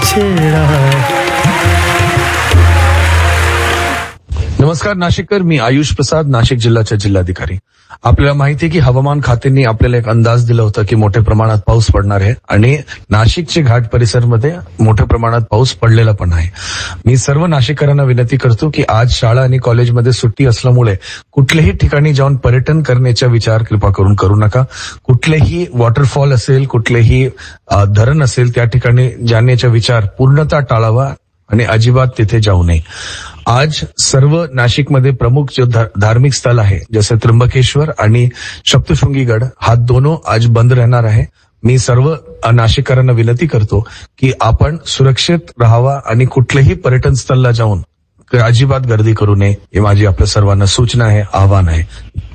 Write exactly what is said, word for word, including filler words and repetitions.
छेडा. नमस्कार नाशिककर, मी आयुष प्रसाद, नाशिक जिल्ह्याचे जिल्हाधिकारी. आपल्याला माहिती आहे की हवामान खात्याने आपल्याला एक अंदाज दिला होता की मोठ्या प्रमाणात पाऊस पडणार आहे आणि नाशिकचे घाट परिसरमध्ये मोठ्या प्रमाणात पाऊस पडलेला पण आहे. मी सर्व नाशिककरांना विनंती करतो की आज शाळा आणि कॉलेजमध्ये सुट्टी असल्यामुळे कुठल्याही ठिकाणी जाऊन पर्यटन करण्याचा विचार कृपा करून करू नका. कुठलेही वॉटरफॉल असेल, कुठलेही धरण असेल त्या ठिकाणी जाण्याचा विचार पूर्णतः टाळावा आणि अजिबात तिथे जाऊ नये. आज सर्व नाशिकमध्ये प्रमुख जो धार्मिक स्थळ आहे जसे त्र्यंबकेश्वर आणि सप्तशृंगीगड हा दोनो आज बंद राहणार आहे. मी सर्व नाशिककरांना विनंती करतो की आपण सुरक्षित राहावा आणि कुठल्याही पर्यटन स्थळाला जाऊन अजिबात गर्दी करू नये ही माझी आपल्या सर्वांना सूचना आहे, आव्हान आहे.